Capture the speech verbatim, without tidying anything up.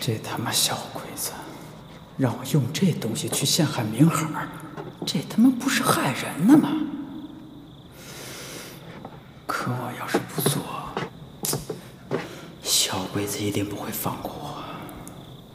这他妈小鬼子，让我用这东西去陷害明海，这他妈不是害人呢吗？可我要是不做，小鬼子一定不会放过我。